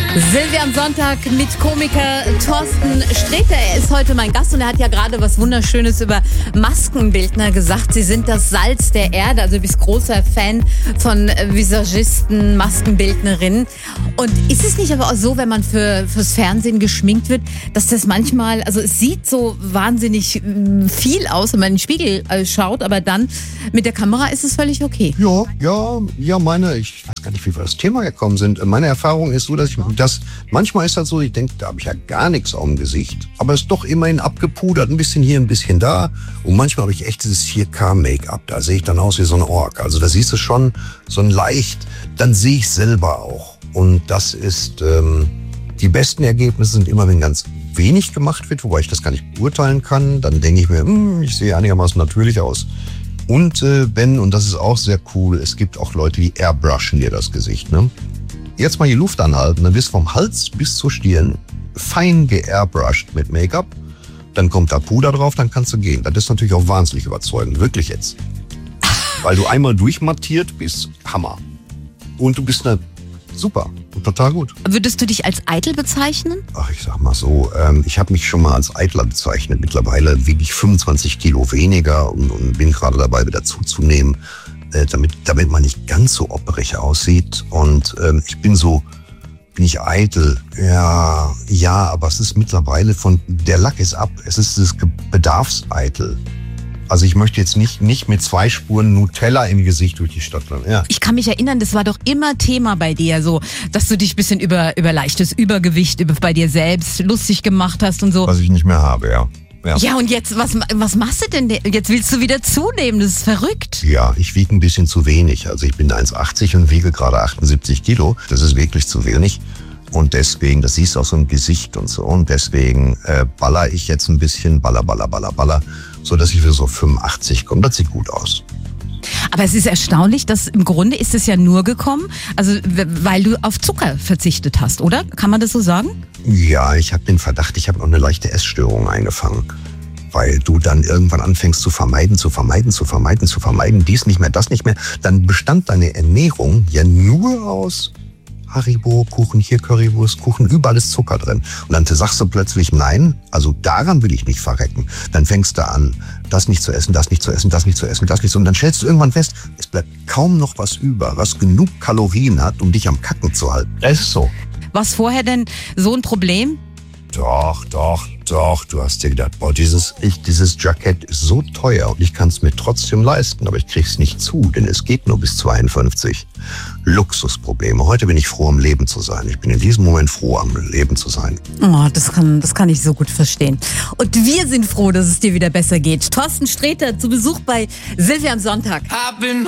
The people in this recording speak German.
Silvia am Sonntag mit Komiker Thorsten Sträter. Er ist heute mein Gast und er hat ja gerade was Wunderschönes über Maskenbildner gesagt. Sie sind das Salz der Erde. Also du bist großer Fan von Visagisten, Maskenbildnerinnen. Und ist es nicht aber auch so, wenn man fürs Fernsehen geschminkt wird, dass das manchmal, also es sieht so wahnsinnig viel aus, wenn man in den Spiegel schaut, aber dann mit der Kamera ist es völlig okay. Ich weiß gar nicht, wie wir das Thema gekommen sind. Meine Erfahrung ist so, dass manchmal ist das so, ich denke, da habe ich ja gar nichts auf dem Gesicht. Aber es ist doch immerhin abgepudert, ein bisschen hier, ein bisschen da. Und manchmal habe ich echt dieses 4K-Make-up. Da sehe ich dann aus wie so ein Ork. Also da siehst du schon so ein leicht, dann sehe ich selber auch. Und das ist, die besten Ergebnisse sind immer, wenn ganz wenig gemacht wird, wobei ich das gar nicht beurteilen kann. Dann denke ich mir, ich sehe einigermaßen natürlich aus. Und und das ist auch sehr cool, es gibt auch Leute, die airbrushen dir das Gesicht, ne? Jetzt mal die Luft anhalten, dann wirst du vom Hals bis zur Stirn fein geairbrushed mit Make-up. Dann kommt da Puder drauf, dann kannst du gehen. Das ist natürlich auch wahnsinnig überzeugend, wirklich jetzt. Weil du einmal durchmattiert bist, Hammer. Und du bist super, total gut. Würdest du dich als eitel bezeichnen? Ach, ich sag mal so, ich habe mich schon mal als Eitler bezeichnet. Mittlerweile wiege ich 25 Kilo weniger und bin gerade dabei, wieder zuzunehmen, damit man nicht ganz so opperig aussieht. Und bin ich eitel? Ja, aber es ist mittlerweile der Lack ist ab. Es ist das Bedarfseitel. Also ich möchte jetzt nicht mit 2 Spuren Nutella im Gesicht durch die Stadt rennen. Ja. Ich kann mich erinnern, das war doch immer Thema bei dir, so, dass du dich ein bisschen über leichtes Übergewicht bei dir selbst lustig gemacht hast und so. Was ich nicht mehr habe, ja. Ja, und jetzt, was machst du denn? Jetzt willst du wieder zunehmen, das ist verrückt. Ja, ich wiege ein bisschen zu wenig. Also ich bin 1,80 und wiege gerade 78 Kilo. Das ist wirklich zu wenig. Und deswegen, das siehst du auch so im Gesicht und so. Und deswegen baller ich jetzt ein bisschen, baller, so dass ich für so 85 komme. Das sieht gut aus. Aber es ist erstaunlich, dass im Grunde ist es ja nur gekommen, also weil du auf Zucker verzichtet hast, oder? Kann man das so sagen? Ja, ich habe den Verdacht, ich habe noch eine leichte Essstörung eingefangen. Weil du dann irgendwann anfängst zu vermeiden, dies nicht mehr, das nicht mehr. Dann bestand deine Ernährung ja nur aus Haribo-Kuchen, hier Currywurstkuchen, überall ist Zucker drin. Und dann sagst du plötzlich, nein, also daran will ich nicht verrecken. Dann fängst du an, das nicht zu essen, das nicht zu essen, das nicht zu essen, das nicht zu essen. Und dann stellst du irgendwann fest, es bleibt kaum noch was über, was genug Kalorien hat, um dich am Kacken zu halten. Das ist so. Was vorher denn so ein Problem? Doch. Du hast dir gedacht, boah, dieses Jackett ist so teuer und ich kann es mir trotzdem leisten, aber ich krieg's nicht zu, denn es geht nur bis 52. Luxusprobleme. Heute bin ich froh, am Leben zu sein. Ich bin in diesem Moment froh, am Leben zu sein. Oh, das kann ich so gut verstehen. Und wir sind froh, dass es dir wieder besser geht. Thorsten Sträter zu Besuch bei Silvia am Sonntag.